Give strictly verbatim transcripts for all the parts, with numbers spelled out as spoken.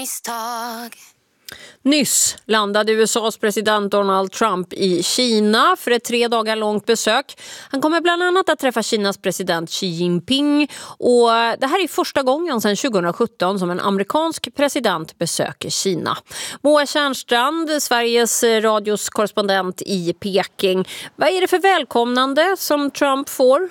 Misstag. Nyss landade U S A:s president Donald Trump i Kina för ett tre dagar långt besök. Han kommer bland annat att träffa Kinas president Xi Jinping. Och det här är första gången sedan tjugohundrasjutton som en amerikansk president besöker Kina. Moa Tjärnstrand, Sveriges radios korrespondent i Peking. Vad är det för välkomnande som Trump får?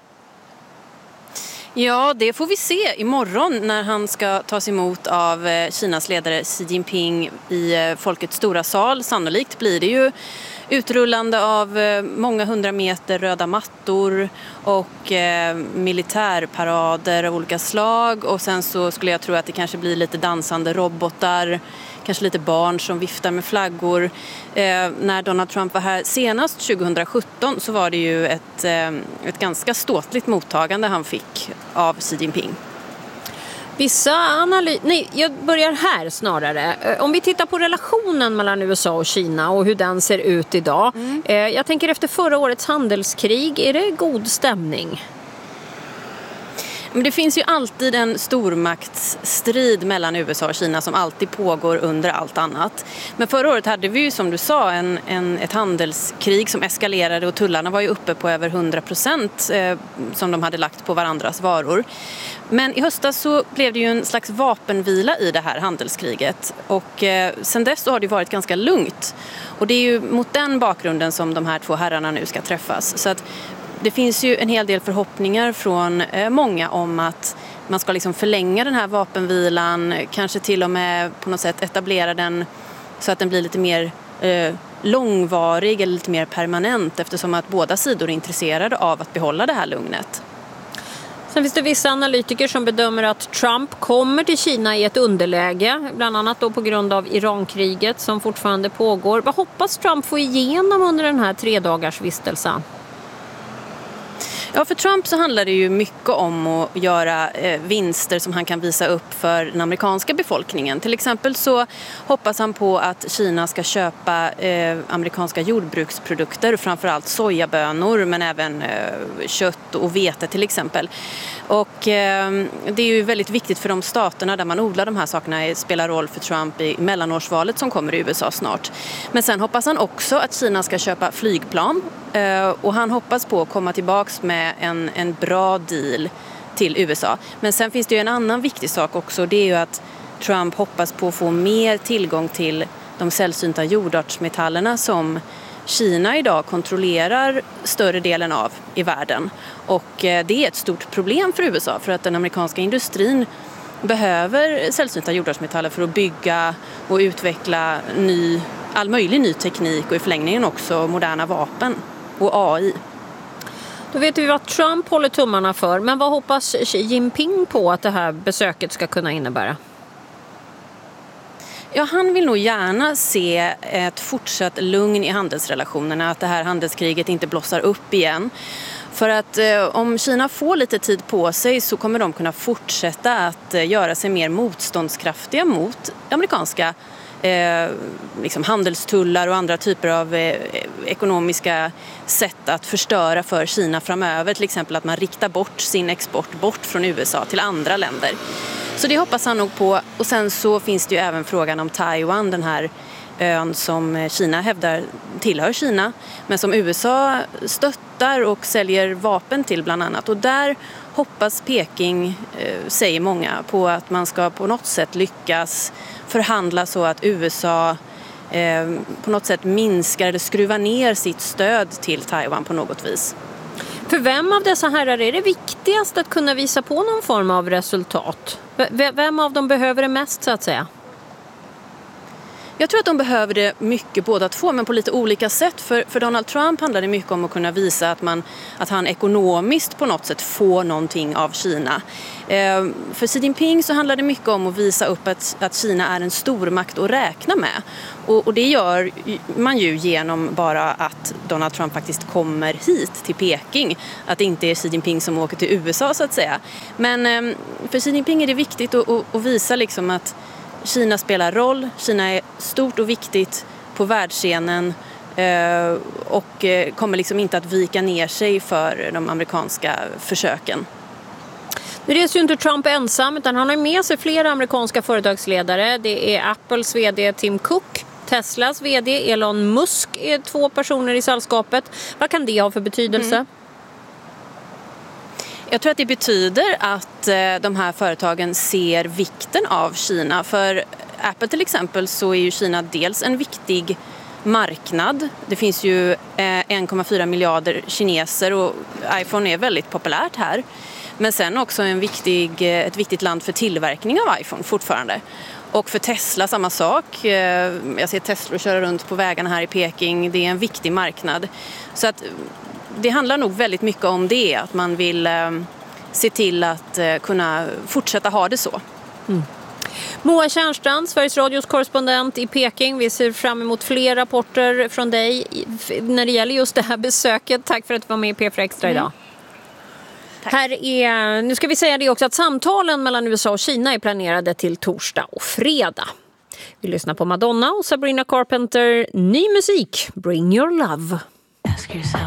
Ja, det får vi se imorgon när han ska tas emot av Kinas ledare Xi Jinping i Folkets stora sal. Sannolikt blir det ju utrullande av många hundra meter röda mattor och eh, militärparader av olika slag. Och sen så skulle jag tro att det kanske blir lite dansande robotar, kanske lite barn som viftar med flaggor. Eh, när Donald Trump var här senast tjugohundrasjutton så var det ju ett, eh, ett ganska ståtligt mottagande han fick av Xi Jinping. Vissa analys... Nej, jag börjar här snarare. Om vi tittar på relationen mellan U S A och Kina och hur den ser ut idag. Mm. Eh, jag tänker efter förra årets handelskrig, är det god stämning? Men det finns ju alltid en stormaktsstrid mellan U S A och Kina som alltid pågår under allt annat. Men förra året hade vi ju som du sa en, en, ett handelskrig som eskalerade och tullarna var ju uppe på över hundra procent eh, som de hade lagt på varandras varor. Men i höstas så blev det ju en slags vapenvila i det här handelskriget och eh, sen dess så har det varit ganska lugnt. Och det är ju mot den bakgrunden som de här två herrarna nu ska träffas. Så att det finns ju en hel del förhoppningar från eh, många om att man ska liksom förlänga den här vapenvilan, kanske till och med på något sätt etablera den så att den blir lite mer eh, långvarig eller lite mer permanent eftersom att båda sidor är intresserade av att behålla det här lugnet. Sen finns det vissa analytiker som bedömer att Trump kommer till Kina i ett underläge, bland annat då på grund av Irankriget som fortfarande pågår. Vad hoppas Trump få igenom under den här tre dagars vistelsen? Ja, för Trump så handlar det ju mycket om att göra eh, vinster som han kan visa upp för den amerikanska befolkningen. Till exempel så hoppas han på att Kina ska köpa eh, amerikanska jordbruksprodukter, framförallt sojabönor men även eh, kött och vete till exempel. Och eh, det är ju väldigt viktigt för de staterna där man odlar de här sakerna, det spelar roll för Trump i mellanårsvalet som kommer i U S A snart. Men sen hoppas han också att Kina ska köpa flygplan eh, och han hoppas på att komma tillbaks med en, en bra deal till U S A. Men sen finns det ju en annan viktig sak också, det är ju att Trump hoppas på att få mer tillgång till de sällsynta jordartsmetallerna som Kina idag kontrollerar större delen av i världen. Och det är ett stort problem för U S A för att den amerikanska industrin behöver sällsynta jordartsmetaller för att bygga och utveckla ny, all möjlig ny teknik och i förlängningen också moderna vapen och A I. Då vet vi vad Trump håller tummarna för, men vad hoppas Xi Jinping på att det här besöket ska kunna innebära? Ja, han vill nog gärna se ett fortsatt lugn i handelsrelationerna, att det här handelskriget inte blossar upp igen. För att eh, om Kina får lite tid på sig så kommer de kunna fortsätta att eh, göra sig mer motståndskraftiga mot amerikanska eh, liksom handelstullar och andra typer av eh, ekonomiska sätt att förstöra för Kina framöver. Till exempel att man riktar bort sin export bort från U S A till andra länder. Så det hoppas han nog på. Och sen så finns det ju även frågan om Taiwan, den här ön som Kina hävdar tillhör Kina, men som U S A stöttar och säljer vapen till bland annat. Och där hoppas Peking, eh, säger många, på att man ska på något sätt lyckas förhandla så att U S A eh, på något sätt minskar eller skruvar ner sitt stöd till Taiwan på något vis. För vem av dessa herrar är det viktigast att kunna visa på någon form av resultat? V- vem av dem behöver det mest så att säga? Jag tror att de behöver det mycket båda två, men på lite olika sätt. För, för Donald Trump handlar det mycket om att kunna visa att, man, att han ekonomiskt på något sätt får någonting av Kina. Eh, för Xi Jinping så handlar det mycket om att visa upp att, att Kina är en stormakt att räkna med. Och, och det gör man ju genom bara att Donald Trump faktiskt kommer hit till Peking. Att det inte är Xi Jinping som åker till U S A så att säga. Men eh, för Xi Jinping är det viktigt att, att, att visa liksom att Kina spelar roll, Kina är stort och viktigt på världsscenen eh, och eh, kommer liksom inte att vika ner sig för de amerikanska försöken. Nu reser ju inte Trump ensam utan han har med sig flera amerikanska företagsledare. Det är Apples vd Tim Cook, Teslas vd Elon Musk är två personer i sällskapet. Vad kan det ha för betydelse? Mm. Jag tror att det betyder att de här företagen ser vikten av Kina. För Apple till exempel så är ju Kina dels en viktig marknad. Det finns ju en komma fyra miljarder kineser och iPhone är väldigt populärt här. Men sen också en viktig, ett viktigt land för tillverkning av iPhone fortfarande. Och för Tesla samma sak. Jag ser Tesla köra runt på vägarna här i Peking. Det är en viktig marknad. Så att det handlar nog väldigt mycket om det. Att man vill se till att kunna fortsätta ha det så. Mm. Moa Tjärnstrand, Sveriges Radios korrespondent i Peking. Vi ser fram emot fler rapporter från dig när det gäller just det här besöket. Tack för att du var med i P fyra Extra idag. Mm. Här är, nu ska vi säga det också att samtalen mellan U S A och Kina är planerade till torsdag och fredag. Vi lyssnar på Madonna och Sabrina Carpenter. Ny musik, Bring Your Love.